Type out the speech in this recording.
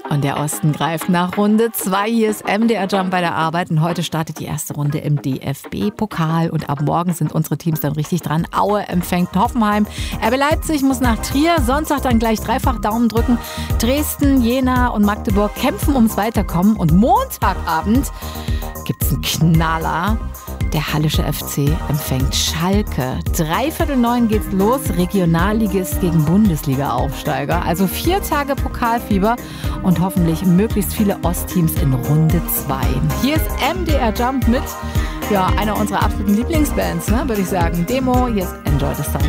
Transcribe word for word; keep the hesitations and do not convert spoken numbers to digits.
Und der Osten greift nach Runde zwei. Hier ist M D R Jump bei der Arbeit. Und heute startet die erste Runde im D F B-Pokal. Und ab morgen sind unsere Teams dann richtig dran. Aue empfängt Hoffenheim. R B Leipzig muss nach Trier. Sonntag dann gleich dreifach Daumen drücken. Dresden, Jena und Magdeburg kämpfen ums Weiterkommen. Und Montagabend gibt's einen Knaller. Der Hallische F C empfängt Schalke. Dreiviertel neun geht's los. Regionalligist gegen Bundesliga-Aufsteiger. Also vier Tage Pokalfieber und hoffentlich möglichst viele Ostteams in Runde zwei. Hier ist M D R Jump mit ja, einer unserer absoluten Lieblingsbands, ne, würde ich sagen. Demo, hier ist Enjoy the Song.